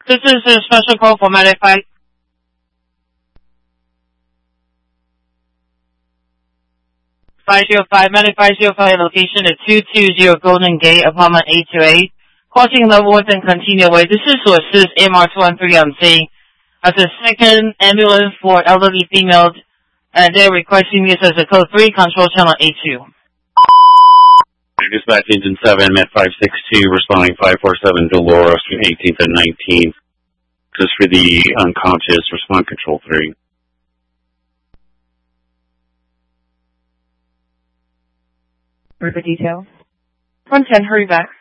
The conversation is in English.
This is a special call for Medic 5. 505, Medic 505, location at 220 Golden Gate, apartment 828. Crossing level 1 and continue away. This is to assist MR213 on scene as a second ambulance for elderly females, and they're requesting this as a code 3, control channel 82. Dispatch Engine 7, Met 562, responding 547 Dolores, 18th and 19th. Just for the unconscious, respond control 3. For the detail. 110, hurry back.